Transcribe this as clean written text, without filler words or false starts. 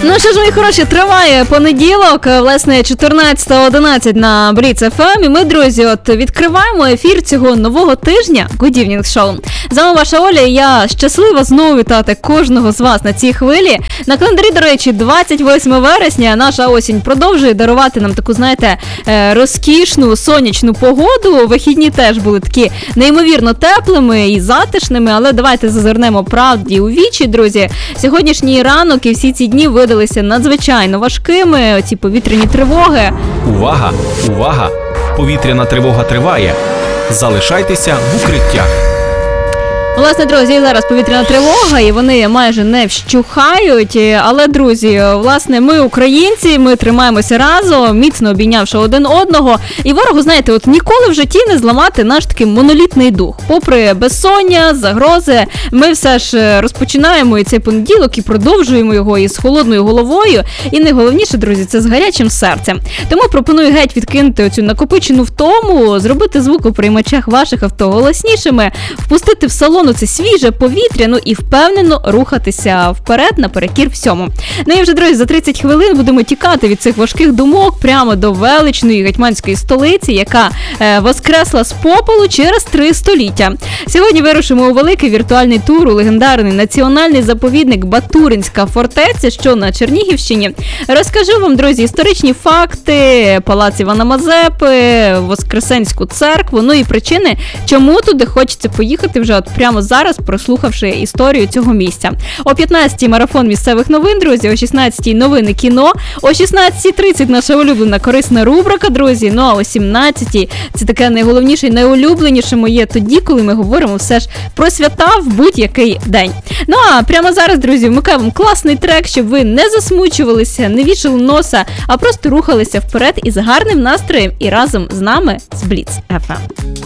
Ну що ж, мої хороші, триває понеділок, власне, 14:11 на Бліц ФМ. І ми, друзі, от відкриваємо ефір цього нового тижня Good Evening Show. З вами ваша Оля, і я щаслива знову вітати кожного з вас на цій хвилі. На календарі, до речі, 28 вересня, наша осінь продовжує дарувати нам таку, знаєте, розкішну сонячну погоду. Вихідні теж були такі неймовірно теплими і затишними, але давайте зазирнемо правді у вічі, друзі. Сьогоднішній ранок і всі ці дні видалися надзвичайно важкими, оці повітряні тривоги. Увага! Увага! Повітряна тривога триває. Залишайтеся в укриттях. Власне, друзі, зараз повітряна тривога, і вони майже не вщухають. Але, друзі, власне, ми українці, ми тримаємося разом, міцно обійнявши один одного. І ворогу, знаєте, от ніколи в житті не зламати наш такий монолітний дух. Попри безсоння, загрози, ми все ж розпочинаємо і цей понеділок і продовжуємо його із холодною головою. І найголовніше, друзі, це з гарячим серцем. Тому пропоную геть відкинути оцю накопичену втому, зробити звук у приймачах ваших авто голоснішими, впустити в салон це свіже повітря, ну і впевнено рухатися вперед наперекір всьому. Ну і вже, друзі, за 30 хвилин будемо тікати від цих важких думок прямо до величної гетьманської столиці, яка воскресла з попелу через 3 століття. Сьогодні вирушимо у великий віртуальний тур у легендарний національний заповідник Батуринська фортеця, що на Чернігівщині. Розкажу вам, друзі, історичні факти, палац Івана Мазепи, Воскресенську церкву, ну і причини, чому туди хочеться поїхати вже от прямо зараз, прослухавши історію цього місця. О 15-й марафон місцевих новин, друзі, о 16-й новини кіно, о 16:30 наша улюблена корисна рубрика, друзі, ну а о 17-й це таке найголовніше і найулюбленіше моє тоді, коли ми говоримо все ж про свята в будь-який день. Ну а прямо зараз, друзі, вмикаю вам класний трек, щоб ви не засмучувалися, не вішали носа, а просто рухалися вперед із гарним настроєм і разом з нами з Бліц FM.